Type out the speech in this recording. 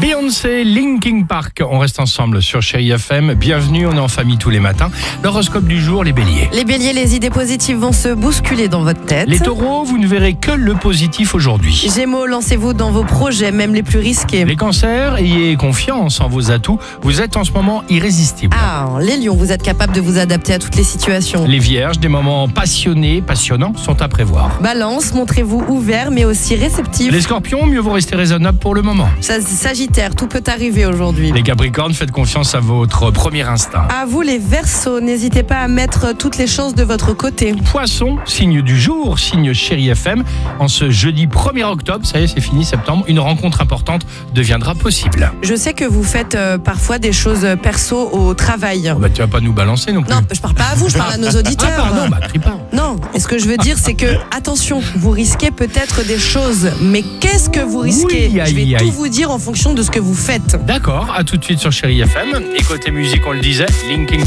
Beyoncé, Linkin Park. On reste ensemble sur Chérie FM. Bienvenue, on est en famille tous les matins. L'horoscope du jour, les béliers. Les béliers, les idées positives vont se bousculer dans votre tête. Les taureaux, vous ne verrez que le positif aujourd'hui. Gémeaux, lancez-vous dans vos projets, même les plus risqués. Les cancers, ayez confiance en vos atouts. Vous êtes en ce moment irrésistibles. Les lions, vous êtes capables de vous adapter à toutes les situations. Les vierges, des moments passionnants sont à prévoir. Balance, montrez-vous ouvert mais aussi réceptif. Les scorpions, mieux vaut rester raisonnable pour le moment. Sagittaire, tout peut arriver aujourd'hui. Les capricornes, faites confiance à votre premier instinct. À vous les verseaux, n'hésitez pas à mettre toutes les chances de votre côté. Poissons, signe du jour, signe Chérie FM. En ce jeudi 1er octobre, ça y est, c'est fini, septembre, une rencontre importante deviendra possible. Je sais que vous faites parfois des choses perso au travail. Tu vas pas nous balancer non plus. Non, je parle pas à vous, je parle à nos auditeurs. Pardon, crie pas. Non, et ce que je veux dire, c'est que, attention, vous risquez peut-être des choses, mais qu'est-ce que vous risquez ? Oui, Je vais tout vous dire en fonction de ce que vous faites. D'accord, à tout de suite sur Chérie FM. Et côté musique, on le disait, Linkin